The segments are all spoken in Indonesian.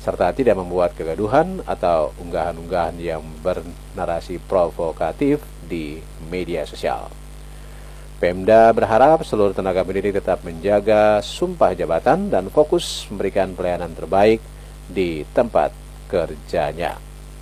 serta tidak membuat kegaduhan atau unggahan-unggahan yang bernarasi provokatif di media sosial. Pemda berharap seluruh tenaga pendidik tetap menjaga sumpah jabatan dan fokus memberikan pelayanan terbaik di tempat kerjanya.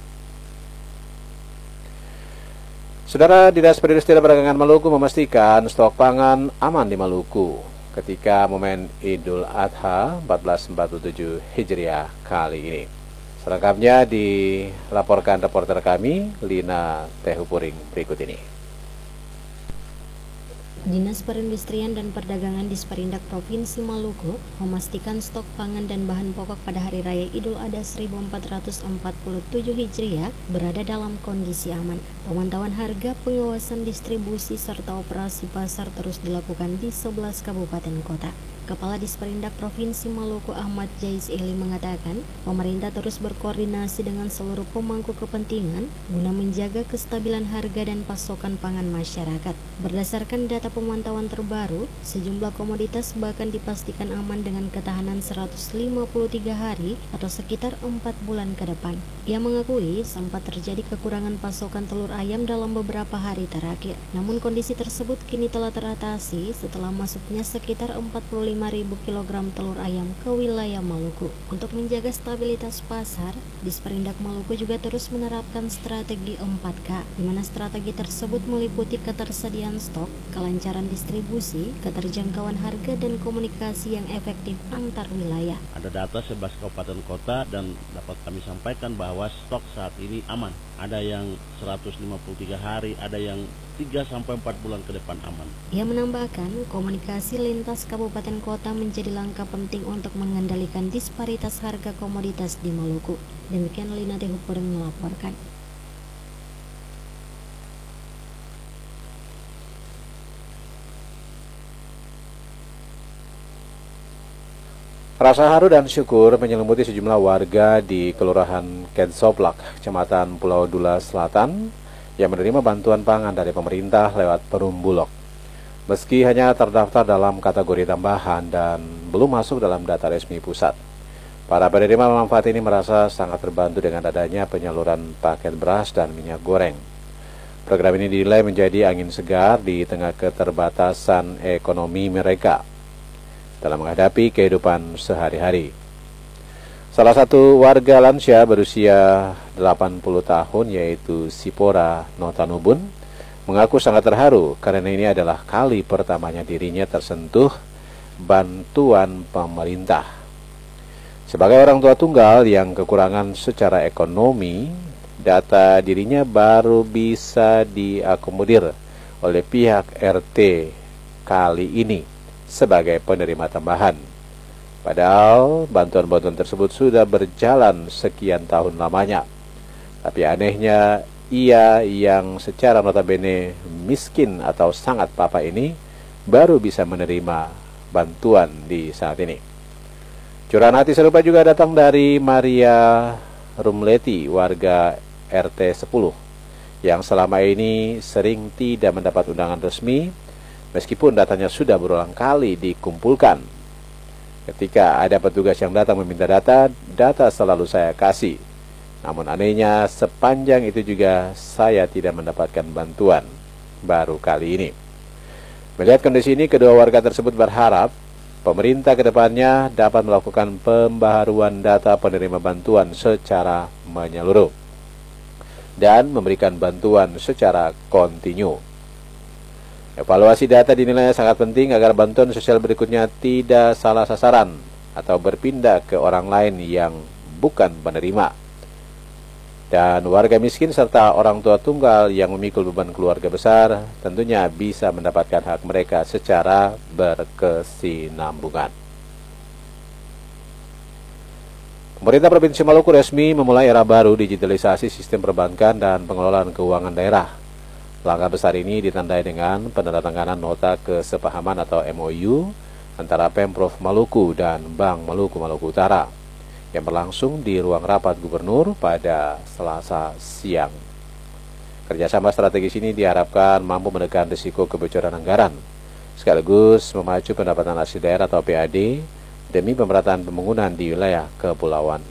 Saudara, Dinas Perindustrian Perdagangan Maluku memastikan stok pangan aman di Maluku ketika momen Idul Adha 1447 Hijriah kali ini. Selengkapnya dilaporkan reporter kami, Lina Tehupuring, berikut ini. Dinas Perindustrian dan Perdagangan Disperindak Provinsi Maluku memastikan stok pangan dan bahan pokok pada Hari Raya Idul Adha 1447 Hijriah berada dalam kondisi aman. Pemantauan harga, pengawasan distribusi, serta operasi pasar terus dilakukan di 11 kabupaten kota. Kepala Disperindak Provinsi Maluku Ahmad Jais Eli mengatakan, pemerintah terus berkoordinasi dengan seluruh pemangku kepentingan guna menjaga kestabilan harga dan pasokan pangan masyarakat. Berdasarkan data pemantauan terbaru, sejumlah komoditas bahkan dipastikan aman dengan ketahanan 153 hari atau sekitar 4 bulan ke depan. Ia mengakui sempat terjadi kekurangan pasokan telur ayam dalam beberapa hari terakhir. Namun kondisi tersebut kini telah teratasi setelah masuknya sekitar 45.000 kg telur ayam ke wilayah Maluku. Untuk menjaga stabilitas pasar, Disperindak Maluku juga terus menerapkan strategi 4K, di mana strategi tersebut meliputi ketersediaan stok, kelancaran distribusi, keterjangkauan harga, dan komunikasi yang efektif antar wilayah. Ada data 11 kabupaten kota dan dapat kami sampaikan bahwa stok saat ini aman. Ada yang 153 hari, ada yang 3-4 bulan ke depan aman. Ia menambahkan, komunikasi lintas kabupaten kota menjadi langkah penting untuk mengendalikan disparitas harga komoditas di Maluku. Demikian Lina Tehupuring melaporkan. Rasa haru dan syukur menyelimuti sejumlah warga di Kelurahan Kensoplak, Kecamatan Pulau Dula Selatan, yang menerima bantuan pangan dari pemerintah lewat Perum Bulog. Meski hanya terdaftar dalam kategori tambahan dan belum masuk dalam data resmi pusat, para penerima manfaat ini merasa sangat terbantu dengan adanya penyaluran paket beras dan minyak goreng. Program ini dinilai menjadi angin segar di tengah keterbatasan ekonomi mereka dalam menghadapi kehidupan sehari-hari. Salah satu warga lansia berusia 80 tahun yaitu Sipora Notanubun mengaku sangat terharu karena ini adalah kali pertamanya dirinya tersentuh bantuan pemerintah. Sebagai orang tua tunggal yang kekurangan secara ekonomi, data dirinya baru bisa diakomodir oleh pihak RT kali ini sebagai penerima tambahan. Padahal bantuan-bantuan tersebut sudah berjalan sekian tahun lamanya. Tapi anehnya, ia yang secara notabene miskin atau sangat papa ini baru bisa menerima bantuan di saat ini. Curahan hati serupa juga datang dari Maria Rumleti, warga RT 10, yang selama ini sering tidak mendapat undangan resmi meskipun datanya sudah berulang kali dikumpulkan. Ketika ada petugas yang datang meminta data selalu saya kasih. Namun anehnya sepanjang itu juga saya tidak mendapatkan bantuan baru kali ini. Melihat kondisi ini, kedua warga tersebut berharap pemerintah kedepannya dapat melakukan pembaharuan data penerima bantuan secara menyeluruh dan memberikan bantuan secara kontinu. Evaluasi data dinilai sangat penting agar bantuan sosial berikutnya tidak salah sasaran atau berpindah ke orang lain yang bukan penerima. Dan warga miskin serta orang tua tunggal yang memikul beban keluarga besar tentunya bisa mendapatkan hak mereka secara berkesinambungan. Pemerintah Provinsi Maluku resmi memulai era baru digitalisasi sistem perbankan dan pengelolaan keuangan daerah. Langkah besar ini ditandai dengan penandatanganan nota kesepahaman atau MOU antara Pemprov Maluku dan Bank Maluku Maluku Utara yang berlangsung di ruang rapat gubernur pada Selasa siang. Kerjasama strategis ini diharapkan mampu menekan risiko kebocoran anggaran, sekaligus memacu pendapatan asli daerah atau PAD demi pemerataan pembangunan di wilayah kepulauan